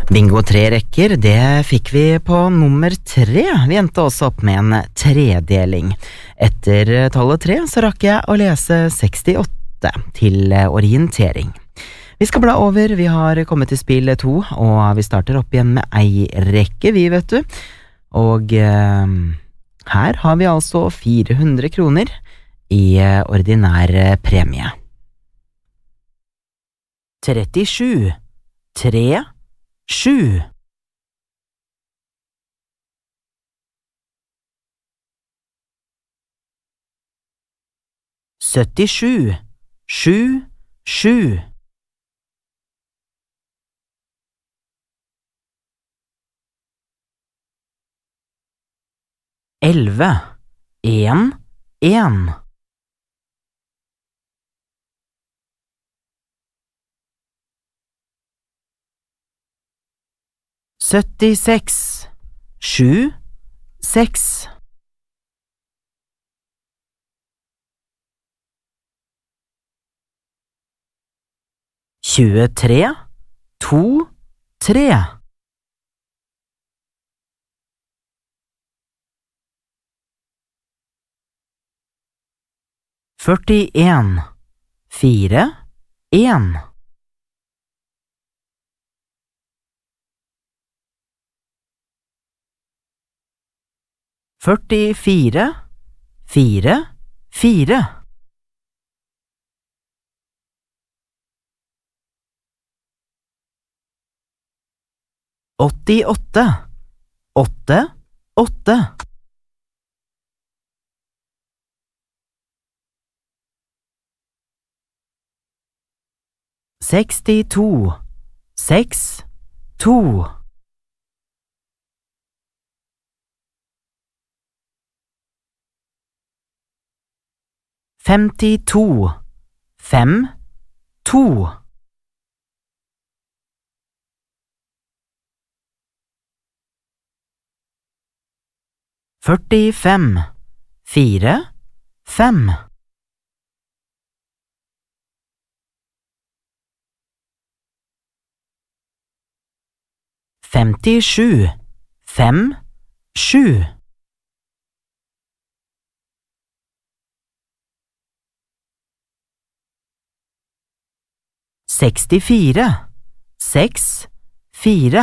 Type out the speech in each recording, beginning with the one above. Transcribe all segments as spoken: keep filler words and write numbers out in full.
Bingo tre rekker, det fikk vi på nummer tre. Vi endte også opp med en tredeling. Etter tallet tre så rakk jeg å lese sekstiåtte til orientering. Vi skal bla over, vi har kommet til spill to, og vi starter opp igjen med ei rekke, vi vet du. Og eh, her har vi altså fire hundre kroner i ordinær premie. trettisju, tre, sju. syttisju, sju, sju. elleve, en, en. syttiseks, sju, seks. tjuetre, to, tre. førtien, fire, en. førtifire, fire, fire. åttiåtte, åtte, åtte. sekstito, seks, to. femtito, fem, to. førtifem, fire, fem. femtisju, fem, sju. sekstifire, seks, fire.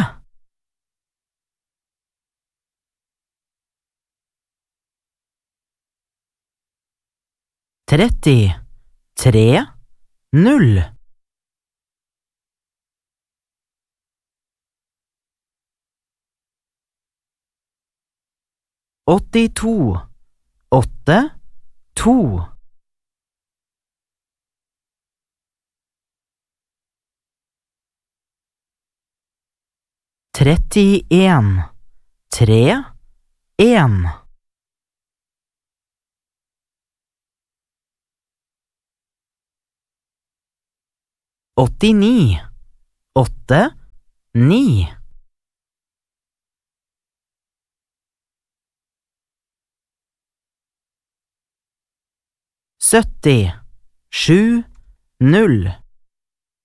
tretti, tre, null. åttito, åtte, to. trettien, tre, en. åttini, åtte, ni. sytti, sju, null.